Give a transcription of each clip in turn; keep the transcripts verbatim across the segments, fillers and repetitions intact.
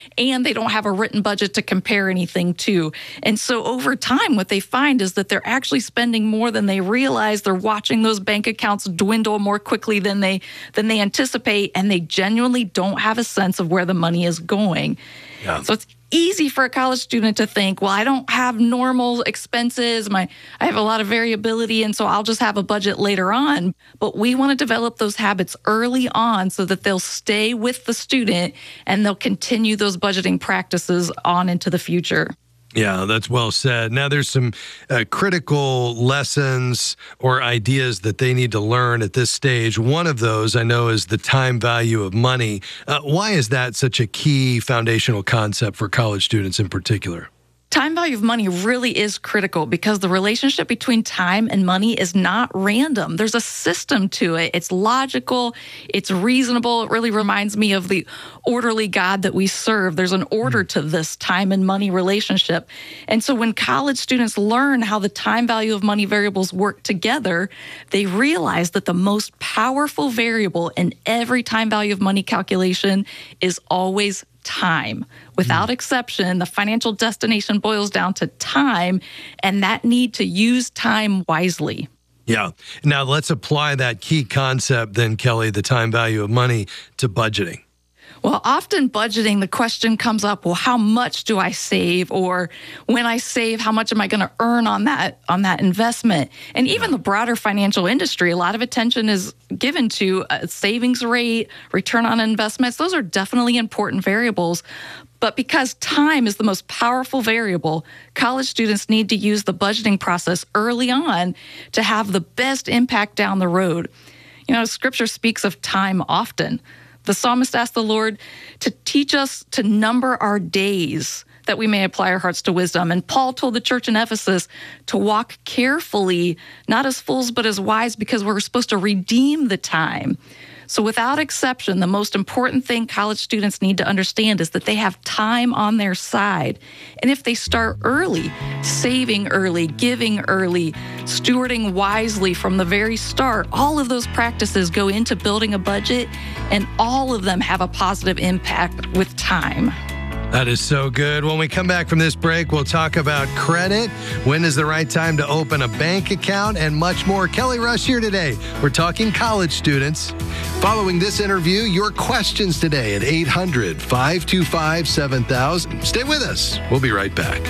and they don't have a written budget to compare anything to. And so over time, what they find is that they're actually spending more than they realize. They're watching those bank accounts dwindle more quickly than they than they anticipate, and they genuinely don't have a sense of where the money is going. Yeah. So it's easy for a college student to think, well, I don't have normal expenses. My, I have a lot of variability, and so I'll just have a budget later on. But we want to develop those habits early on so that they'll stay with the student and they'll continue those budgeting practices on into the future. Yeah, that's well said. Now, there's some uh, critical lessons or ideas that they need to learn at this stage. One of those, I know, is the time value of money. Uh, why is that such a key foundational concept for college students in particular? Time value of money really is critical because the relationship between time and money is not random. There's a system to it. It's logical. It's reasonable. It really reminds me of the orderly God that we serve. There's an order to this time and money relationship. And so when college students learn how the time value of money variables work together, they realize that the most powerful variable in every time value of money calculation is always time. Without exception, the financial destination boils down to time and that need to use time wisely. Yeah. Now let's apply that key concept then, Kelly, the time value of money, to budgeting. Well, often budgeting, the question comes up, well, how much do I save? Or when I save, how much am I going to earn on that on that investment? And even the broader financial industry, a lot of attention is given to a savings rate, return on investments. Those are definitely important variables. But because time is the most powerful variable, college students need to use the budgeting process early on to have the best impact down the road. You know, Scripture speaks of time often. The psalmist asked the Lord to teach us to number our days that we may apply our hearts to wisdom. And Paul told the church in Ephesus to walk carefully, not as fools, but as wise, because we're supposed to redeem the time. So without exception, the most important thing college students need to understand is that they have time on their side. And if they start early, saving early, giving early, stewarding wisely from the very start, all of those practices go into building a budget, and all of them have a positive impact with time. That is so good. When we come back from this break, we'll talk about credit, when is the right time to open a bank account, and much more. Kelly Rush here today. We're talking college students. Following this interview, your questions today at eight hundred, five two five, seven thousand. Stay with us. We'll be right back.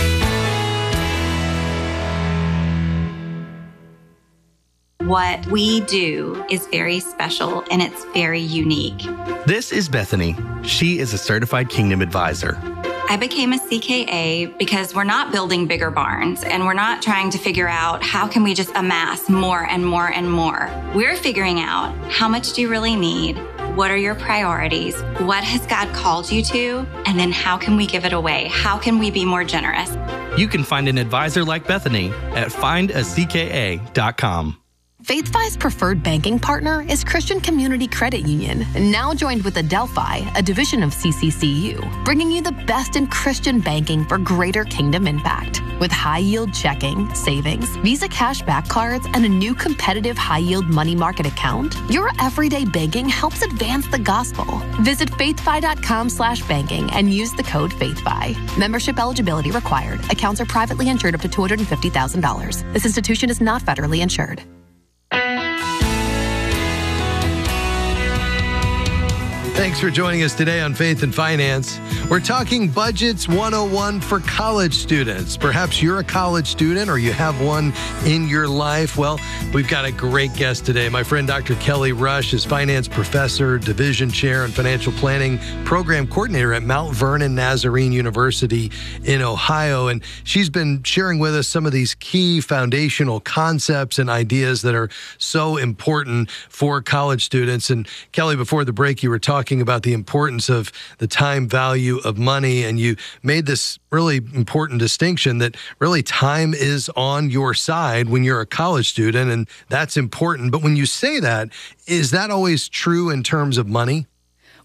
What we do is very special and it's very unique. This is Bethany. She is a certified Kingdom advisor. I became a C K A because we're not building bigger barns and we're not trying to figure out how can we just amass more and more and more. We're figuring out how much do you really need? What are your priorities? What has God called you to? And then how can we give it away? How can we be more generous? You can find an advisor like Bethany at find a c k a dot com. FaithFi's preferred banking partner is Christian Community Credit Union, now joined with Adelphi, a division of C C C U, bringing you the best in Christian banking for greater kingdom impact. With high-yield checking, savings, Visa cashback cards, and a new competitive high-yield money market account, your everyday banking helps advance the gospel. Visit faithfi.com slash banking and use the code FaithFi. Membership eligibility required. Accounts are privately insured up to two hundred fifty thousand dollars. This institution is not federally insured. Thanks for joining us today on Faith and Finance. We're talking Budgets one oh one for college students. Perhaps you're a college student or you have one in your life. Well, we've got a great guest today. My friend Doctor Kelly Rush is finance professor, division chair, and financial planning program coordinator at Mount Vernon Nazarene University in Ohio. And she's been sharing with us some of these key foundational concepts and ideas that are so important for college students. And Kelly, before the break, you were talking about the importance of the time value of money, and you made this really important distinction that really time is on your side when you're a college student, and that's important. But when you say that, is that always true in terms of money?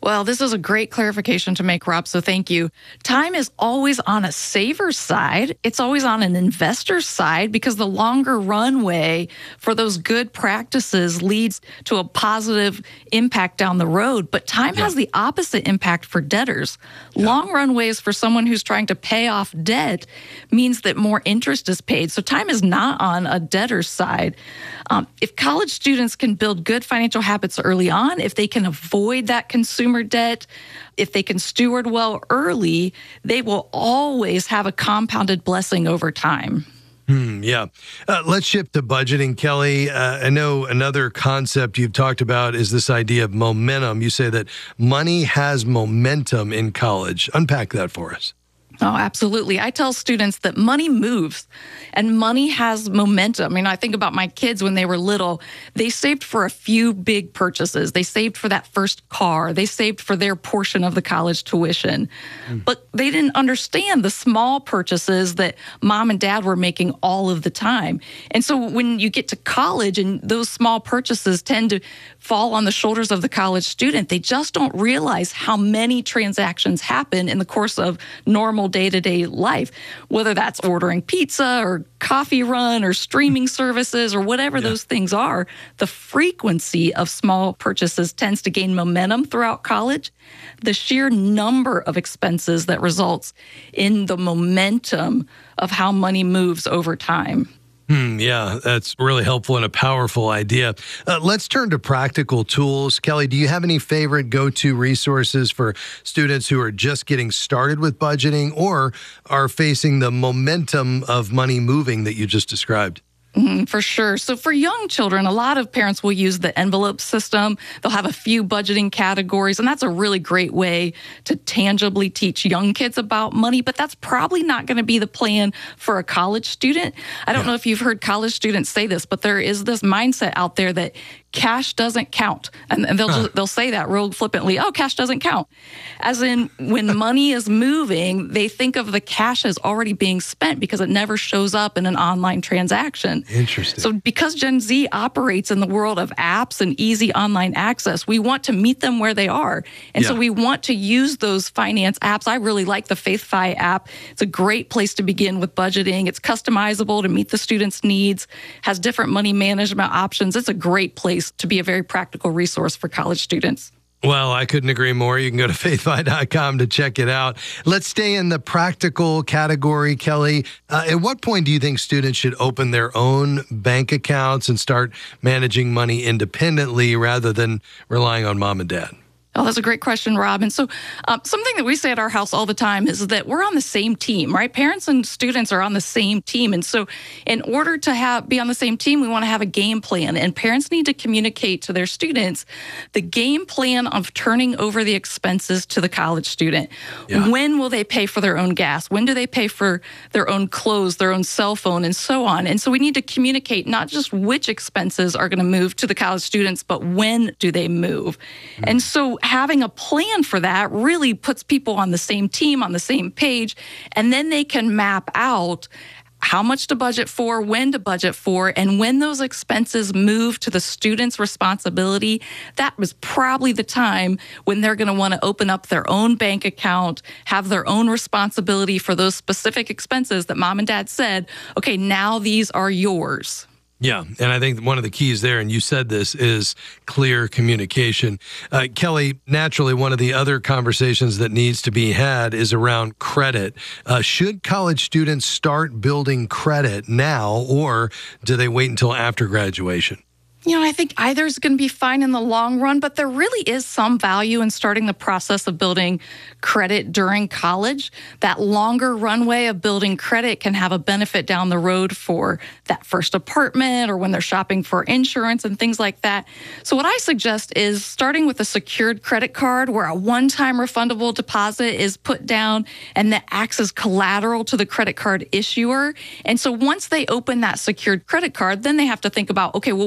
Well, this is a great clarification to make, Rob, so thank you. Time is always on a saver's side. It's always on an investor's side because the longer runway for those good practices leads to a positive impact down the road. But time yeah. has the opposite impact for debtors. Yeah. Long runways for someone who's trying to pay off debt means that more interest is paid. So time is not on a debtor's side. Um, if college students can build good financial habits early on, if they can avoid that consumer debt, if they can steward well early, they will always have a compounded blessing over time. Hmm, yeah. Uh, let's shift to budgeting, Kelly. Uh, I know another concept you've talked about is this idea of momentum. You say that money has momentum in college. Unpack that for us. Oh, absolutely. I tell students that money moves and money has momentum. I mean, I think about my kids when they were little. They saved for a few big purchases. They saved for that first car. They saved for their portion of the college tuition. Mm. But they didn't understand the small purchases that mom and dad were making all of the time. And so when you get to college and those small purchases tend to fall on the shoulders of the college student, they just don't realize how many transactions happen in the course of normal day-to-day life, whether that's ordering pizza or coffee run or streaming services or whatever yeah. those things are. The frequency of small purchases tends to gain momentum throughout college. The sheer number of expenses that results in the momentum of how money moves over time. Hmm, yeah, that's really helpful and a powerful idea. Uh, let's turn to practical tools. Kelly, do you have any favorite go-to resources for students who are just getting started with budgeting or are facing the momentum of money moving that you just described? Mm, for sure. So for young children, a lot of parents will use the envelope system. They'll have a few budgeting categories, and that's a really great way to tangibly teach young kids about money, but that's probably not going to be the plan for a college student. I don't yeah. know if you've heard college students say this, but there is this mindset out there that cash doesn't count. And, and they'll huh. just, they'll say that real flippantly, oh, cash doesn't count. As in, when money is moving, they think of the cash as already being spent because it never shows up in an online transaction. Interesting. So because Gen Z operates in the world of apps and easy online access, we want to meet them where they are. And yeah. so we want to use those finance apps. I really like the FaithFi app. It's a great place to begin with budgeting. It's customizable to meet the students' needs, has different money management options. It's a great place to be a very practical resource for college students. Well, I couldn't agree more. You can go to faith fi dot com to check it out. Let's stay in the practical category, Kelly. Uh, at what point do you think students should open their own bank accounts and start managing money independently rather than relying on mom and dad? Oh, that's a great question, Rob. And so um, something that we say at our house all the time is that we're on the same team, right? Parents and students are on the same team. And so in order to have be on the same team, we want to have a game plan. And parents need to communicate to their students the game plan of turning over the expenses to the college student. Yeah. When will they pay for their own gas? When do they pay for their own clothes, their own cell phone, and so on? And so we need to communicate not just which expenses are going to move to the college students, but when do they move? Mm. And so having a plan for that really puts people on the same team, on the same page, and then they can map out how much to budget for, when to budget for, and when those expenses move to the student's responsibility, that was probably the time when they're going to want to open up their own bank account, have their own responsibility for those specific expenses that mom and dad said, okay, now these are yours. Yeah, and I think one of the keys there, and you said this, is clear communication. Uh, Kelly, naturally, one of the other conversations that needs to be had is around credit. Uh, should college students start building credit now, or do they wait until after graduation? You know, I think either is going to be fine in the long run, but there really is some value in starting the process of building credit during college. That longer runway of building credit can have a benefit down the road for that first apartment or when they're shopping for insurance and things like that. So what I suggest is starting with a secured credit card where a one-time refundable deposit is put down and that acts as collateral to the credit card issuer. And so once they open that secured credit card, then they have to think about, okay, well, which expenses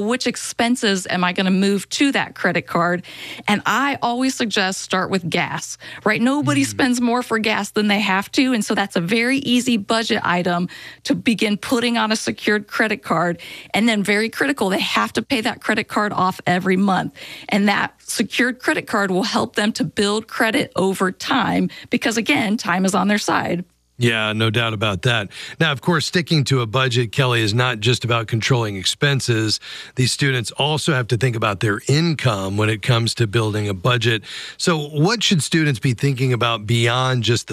expenses am I going to move to that credit card? And I always suggest start with gas, right? Nobody mm. spends more for gas than they have to. And so that's a very easy budget item to begin putting on a secured credit card. And then very critical, they have to pay that credit card off every month. And that secured credit card will help them to build credit over time because, again, time is on their side. Yeah, no doubt about that. Now, of course, sticking to a budget, Kelly, is not just about controlling expenses. These students also have to think about their income when it comes to building a budget. So what should students be thinking about beyond just the